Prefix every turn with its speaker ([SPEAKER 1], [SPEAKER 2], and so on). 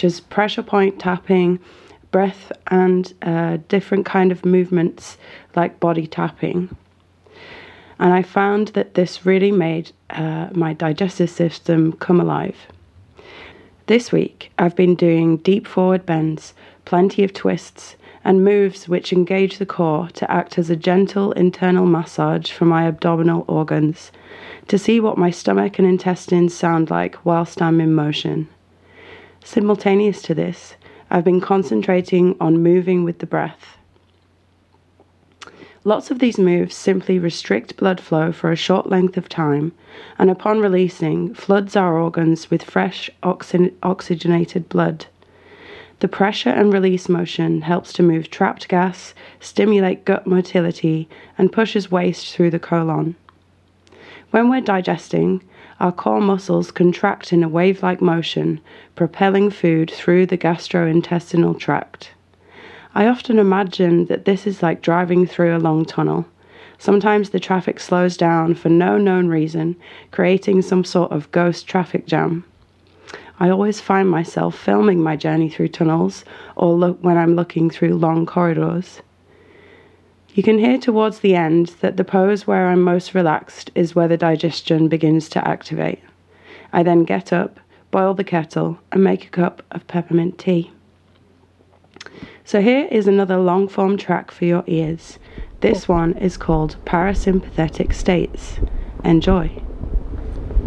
[SPEAKER 1] such as pressure point tapping, breath, and different kind of movements like body tapping. And I found that this really made my digestive system come alive. This week, I've been doing deep forward bends, plenty of twists, and moves which engage the core to act as a gentle internal massage for my abdominal organs, to see what my stomach and intestines sound like whilst I'm in motion. Simultaneous to this, I've been concentrating on moving with the breath. Lots of these moves simply restrict blood flow for a short length of time, and upon releasing, floods our organs with fresh oxygenated blood. The pressure and release motion helps to move trapped gas, stimulate gut motility, and pushes waste through the colon. When we're digesting, our core muscles contract in a wave-like motion, propelling food through the gastrointestinal tract. I often imagine that this is like driving through a long tunnel. Sometimes the traffic slows down for no known reason, creating some sort of ghost traffic jam. I always find myself filming my journey through tunnels or when I'm looking through long corridors. You can hear towards the end that the pose where I'm most relaxed is where the digestion begins to activate. I then get up, boil the kettle, and make a cup of peppermint tea. So here is another long-form track for your ears. This one is called Parasympathetic States. Enjoy.